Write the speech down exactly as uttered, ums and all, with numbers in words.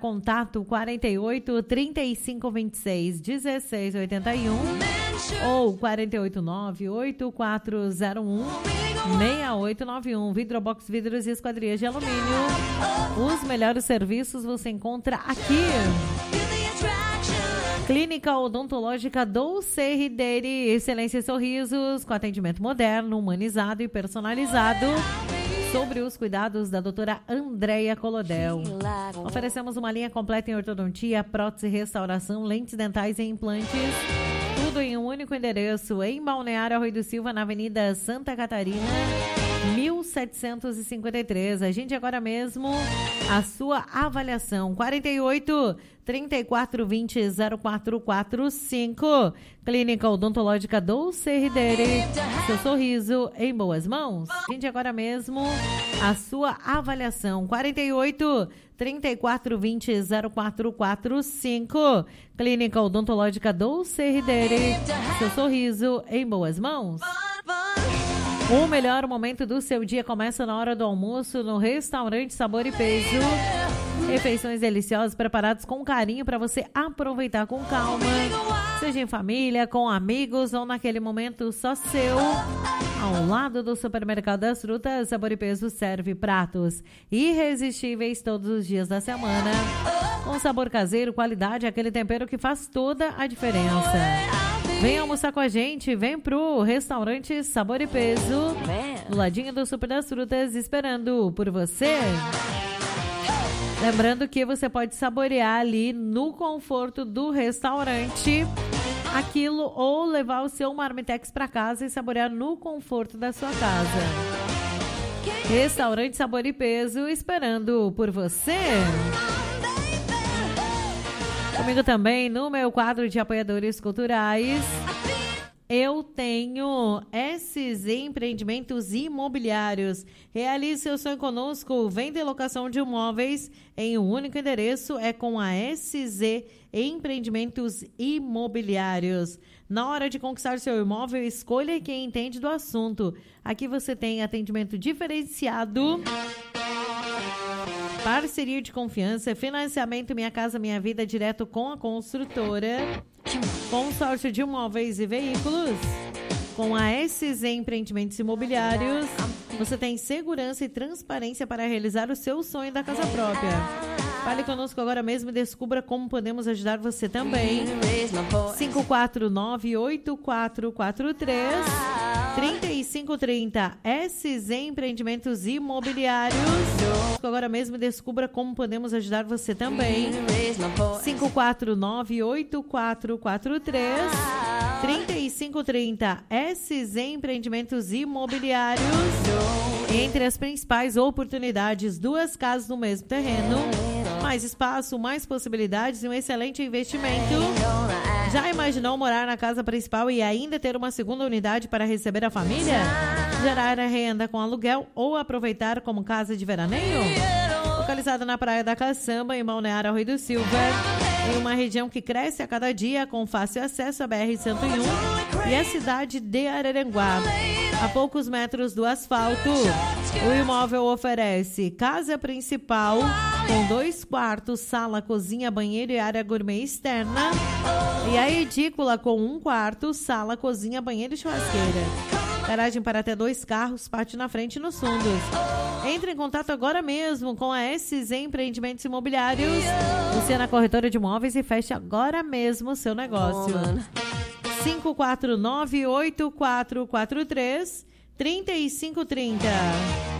contato quatro oito, trinta e cinco, vinte e seis, dezesseis oitenta e um ou quatro oito nove, oito quatro zero um, seis oito nove um. Vidrobox, vidros e esquadrias de alumínio. Os melhores serviços você encontra aqui. Clínica Odontológica Dolce Ridere, excelência e sorrisos, com atendimento moderno, humanizado e personalizado, sobre os cuidados da doutora Andréia Colodel. Oferecemos uma linha completa em ortodontia, prótese, restauração, lentes dentais e implantes, tudo em um único endereço, em Balneário Arroio do Silva, na Avenida Santa Catarina, mil setecentos e cinquenta e três. Agende agora mesmo a sua avaliação. quarenta e oito, trinta e quatro, vinte, zero quatro quatro cinco. Clínica Odontológica Dolce Ridere. Seu sorriso em boas mãos. Agende agora mesmo a sua avaliação. quarenta e oito, trinta e quatro, vinte, zero quatro quatro cinco. Clínica Odontológica Dolce Ridere. Seu sorriso em boas mãos. O melhor momento do seu dia começa na hora do almoço no restaurante Sabor e Peso. Refeições deliciosas preparadas com carinho para você aproveitar com calma, seja em família, com amigos ou naquele momento só seu. Ao lado do Supermercado das Frutas, Sabor e Peso serve pratos irresistíveis todos os dias da semana, com sabor caseiro, qualidade, aquele tempero que faz toda a diferença. Vem almoçar com a gente, vem pro restaurante Sabor e Peso, do ladinho do Super das Frutas, esperando por você. Lembrando que você pode saborear ali no conforto do restaurante aquilo ou levar o seu marmitex para casa e saborear no conforto da sua casa. Restaurante Sabor e Peso, esperando por você. Comigo também no meu quadro de apoiadores culturais, eu tenho S Z Empreendimentos Imobiliários. Realize seu sonho conosco. Venda e locação de imóveis em um único endereço é com a S Z Empreendimentos Imobiliários. Na hora de conquistar seu imóvel, escolha quem entende do assunto. Aqui você tem atendimento diferenciado, parceria de confiança, financiamento Minha Casa Minha Vida direto com a construtora, consórcio de imóveis e veículos. Com a S Z Empreendimentos Imobiliários, você tem segurança e transparência para realizar o seu sonho da casa própria. Fale conosco agora mesmo e descubra como podemos ajudar você também. cinco quatro nove, oito quatro quatro três, três cinco três zero. S Z Empreendimentos Imobiliários. Agora mesmo e descubra como podemos ajudar você também. cinco quatro nove, oito quatro quatro três, três cinco três zero. S Z Empreendimentos Imobiliários. Entre as principais oportunidades, duas casas no mesmo terreno, mais espaço, mais possibilidades e um excelente investimento. Já imaginou morar na casa principal e ainda ter uma segunda unidade para receber a família? Gerar renda com aluguel ou aproveitar como casa de veraneio? Localizada na Praia da Caçamba, em Balneário Arroio do Silva, em uma região que cresce a cada dia com fácil acesso à B R cento e um e a cidade de Araranguá. A poucos metros do asfalto, o imóvel oferece casa principal com dois quartos, sala, cozinha, banheiro e área gourmet externa, e a edícula com um quarto, sala, cozinha, banheiro e churrasqueira. Garagem para até dois carros, pátio na frente e nos fundos. Entre em contato agora mesmo com a S Z Empreendimentos Imobiliários, você é na corretora de imóveis, e feche agora mesmo o seu negócio. cinco quatro nove, oito quatro quatro três, três cinco três zero.